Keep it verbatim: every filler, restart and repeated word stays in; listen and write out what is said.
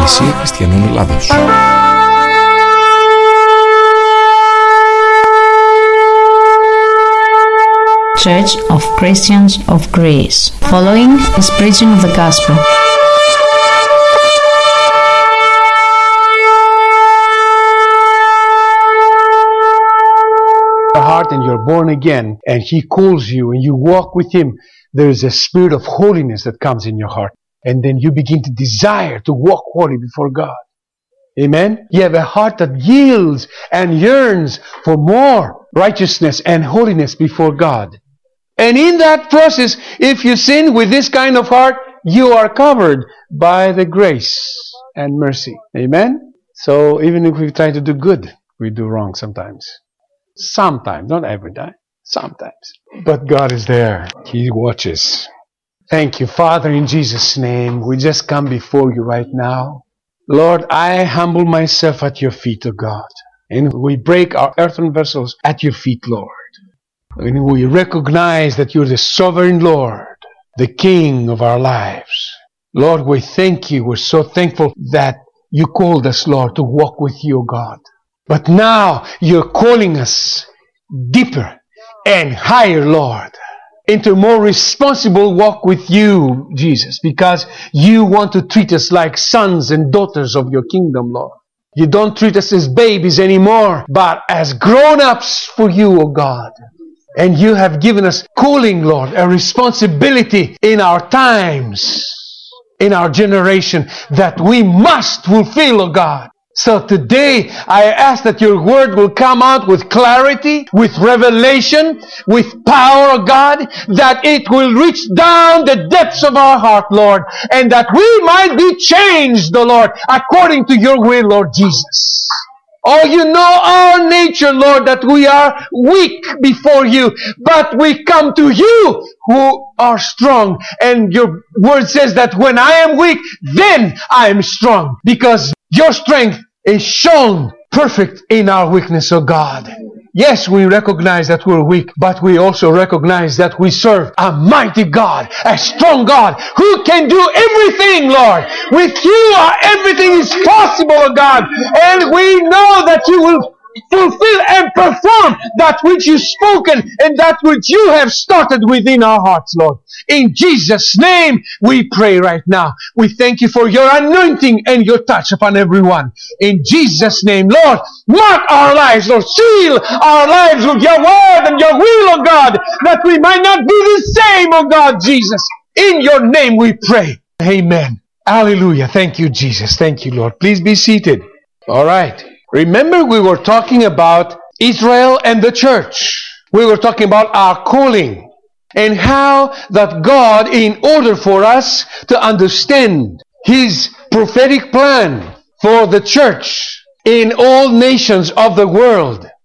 Εκκλησία Χριστιανών Ελλάδος. Church of Christians of Greece, following is preaching of the gospel. Heart and you're born again and He calls you and you walk with Him, there is a spirit of holiness that comes in your heart, and then you begin to desire to walk holy before God. Amen? You have a heart that yields and yearns for more righteousness and holiness before God. And in that process, if you sin with this kind of heart, you are covered by the grace and mercy. Amen? So even if we try to do good, we do wrong sometimes. Sometimes, not every time, sometimes. But God is there. He watches. Thank you, Father, in Jesus' name. We just come before you right now. Lord, I humble myself at your feet, O God. And we break our earthen vessels at your feet, Lord. And we recognize that you're the sovereign Lord, the King of our lives. Lord, we thank you. We're so thankful that you called us, Lord, to walk with you, O God. But now you're calling us deeper and higher, Lord, into a more responsible walk with you, Jesus, because you want to treat us like sons and daughters of your kingdom, Lord. You don't treat us as babies anymore, but as grown-ups for you, O God. And you have given us calling, Lord, a responsibility in our times, in our generation, that we must fulfill, O God. So today, I ask that your word will come out with clarity, with revelation, with power, O God, that it will reach down the depths of our heart, Lord, and that we might be changed, O Lord, according to your will, Lord Jesus. Oh, you know our nature, Lord, that we are weak before you, but we come to you who are strong. And your word says that when I am weak, then I am strong, because your strength is shown perfect in our weakness, O God. Yes, we recognize that we're weak, but we also recognize that we serve a mighty God, a strong God, who can do everything, Lord. With you, everything is possible, O God. And we know that you will fulfill and perform that which you've spoken and that which you have started within our hearts, Lord. In Jesus' name, we pray right now. We thank you for your anointing and your touch upon everyone. In Jesus' name, Lord, mark our lives, Lord. Seal our lives with your word and your will, O God, that we might not be the same, O God, Jesus. In your name we pray. Amen. Hallelujah. Thank you, Jesus. Thank you, Lord. Please be seated. All right. Remember, we were talking about Israel and the church. We were talking about our calling and how that God, in order for us to understand His prophetic plan for the church in all nations of the world,